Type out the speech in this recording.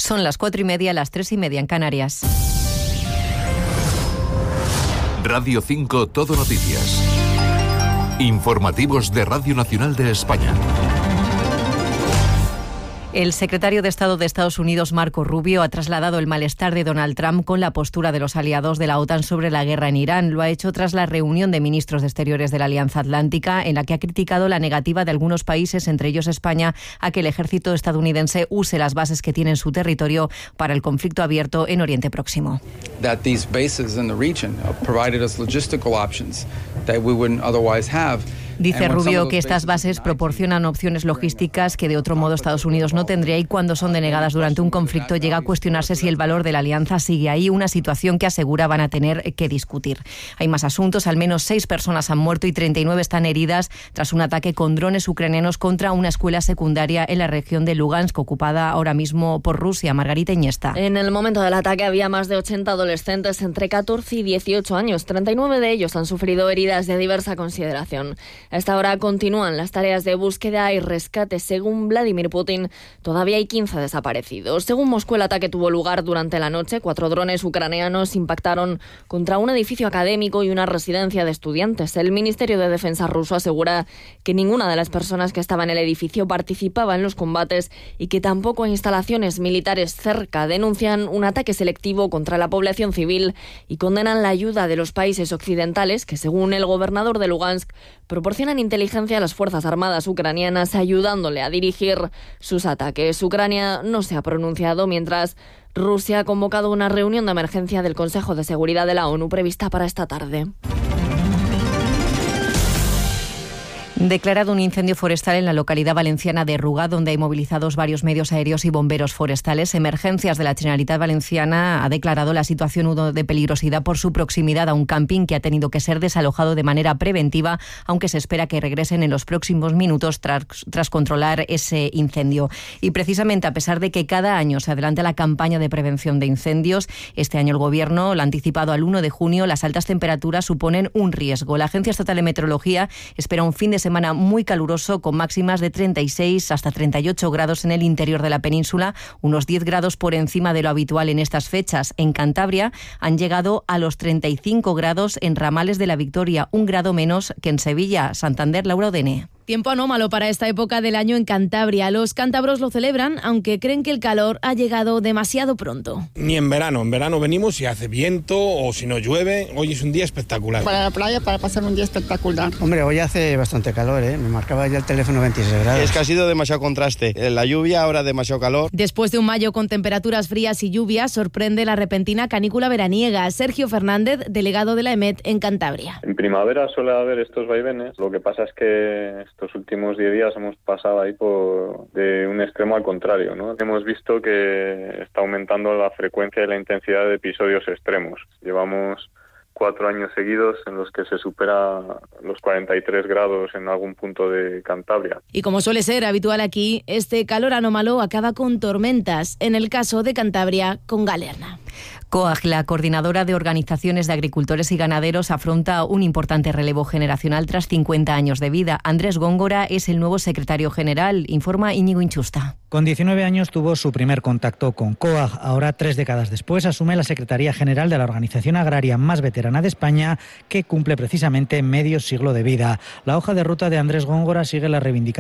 Son las 4:30, las 3:30 en Canarias. Radio 5 Todo Noticias. Informativos de Radio Nacional de España. El secretario de Estado de Estados Unidos, Marco Rubio, ha trasladado el malestar de Donald Trump con la postura de los aliados de la OTAN sobre la guerra en Irán. Lo ha hecho tras la reunión de ministros de Exteriores de la Alianza Atlántica, en la que ha criticado la negativa de algunos países, entre ellos España, a que el ejército estadounidense use las bases que tiene en su territorio para el conflicto abierto en Oriente Próximo. That these bases in the region provided us logistical options that we wouldn't otherwise have. Dice Rubio que estas bases proporcionan opciones logísticas que de otro modo Estados Unidos no tendría, y cuando son denegadas durante un conflicto llega a cuestionarse si el valor de la alianza sigue ahí, una situación que asegura van a tener que discutir. Hay más asuntos, al menos 6 personas han muerto y 39 están heridas tras un ataque con drones ucranianos contra una escuela secundaria en la región de Lugansk, ocupada ahora mismo por Rusia. Margarita Iniesta. En el momento del ataque había más de 80 adolescentes entre 14 y 18 años. 39 de ellos han sufrido heridas de diversa consideración. A esta hora continúan las tareas de búsqueda y rescate. Según Vladimir Putin, todavía hay 15 desaparecidos. Según Moscú, el ataque tuvo lugar durante la noche. 4 drones ucranianos impactaron contra un edificio académico y una residencia de estudiantes. El Ministerio de Defensa ruso asegura que ninguna de las personas que estaba en el edificio participaba en los combates y que tampoco hay instalaciones militares cerca. Denuncian un ataque selectivo contra la población civil y condenan la ayuda de los países occidentales que, según el gobernador de Lugansk, proporcionan inteligencia a las fuerzas armadas ucranianas, ayudándole a dirigir sus ataques. Ucrania no se ha pronunciado, mientras Rusia ha convocado una reunión de emergencia del Consejo de Seguridad de la ONU prevista para esta tarde. Declarado un incendio forestal en la localidad valenciana de Ruga, donde hay movilizados varios medios aéreos y bomberos forestales. Emergencias de la Generalitat Valenciana ha declarado la situación de peligrosidad por su proximidad a un camping que ha tenido que ser desalojado de manera preventiva, aunque se espera que regresen en los próximos minutos tras controlar ese incendio. Y precisamente, a pesar de que cada año se adelanta la campaña de prevención de incendios, este año el Gobierno lo ha anticipado al 1 de junio. Las altas temperaturas suponen un riesgo. La Agencia Estatal de Meteorología espera un fin de semana muy caluroso, con máximas de 36 hasta 38 grados en el interior de la península, unos 10 grados por encima de lo habitual en estas fechas. En Cantabria han llegado a los 35 grados en Ramales de la Victoria, 1 grado menos que en Sevilla. Santander, Laura Odene. Tiempo anómalo para esta época del año en Cantabria. Los cántabros lo celebran, aunque creen que el calor ha llegado demasiado pronto. Ni en verano venimos y hace viento o si no llueve. Hoy es un día espectacular. Para la playa, para pasar un día espectacular. Hombre, hoy hace bastante calor, Me marcaba ya el teléfono 26 grados. Es que ha sido demasiado contraste. La lluvia, ahora demasiado calor. Después de un mayo con temperaturas frías y lluvias, sorprende la repentina canícula veraniega. Sergio Fernández, delegado de la EMET en Cantabria. En primavera suele haber estos vaivenes. Lo que pasa es que estos últimos 10 días hemos pasado ahí de un extremo al contrario, ¿no? Hemos visto que está aumentando la frecuencia y la intensidad de episodios extremos. Llevamos 4 años seguidos en los que se supera los 43 grados en algún punto de Cantabria. Y como suele ser habitual aquí, este calor anómalo acaba con tormentas, en el caso de Cantabria, con galerna. COAG, la coordinadora de organizaciones de agricultores y ganaderos, afronta un importante relevo generacional tras 50 años de vida. Andrés Góngora es el nuevo secretario general, informa Íñigo Inchusta. Con 19 años tuvo su primer contacto con COAG. Ahora, 3 décadas después, asume la Secretaría General de la organización agraria más veterana de España, que cumple precisamente medio siglo de vida. La hoja de ruta de Andrés Góngora sigue la reivindicación